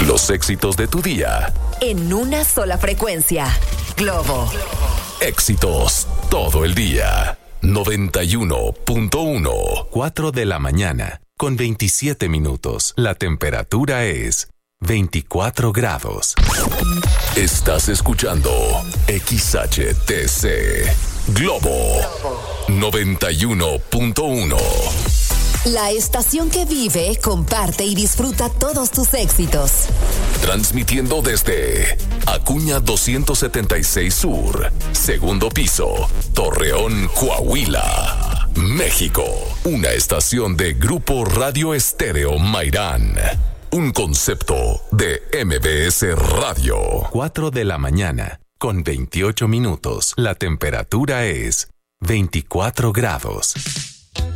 Los éxitos de tu día. En una sola frecuencia. Globo. Éxitos todo el día. 91.1. 4 de la mañana, con 27 minutos. La temperatura es 24 grados. Estás escuchando XHTC Globo 91.1. La estación que vive, comparte y disfruta todos tus éxitos. Transmitiendo desde Acuña 276 Sur, segundo piso, Torreón, Coahuila, México. Una estación de Grupo Radio Estéreo Mairán. Un concepto de MBS Radio. 4 de la mañana, con 28 minutos. La temperatura es 24 grados.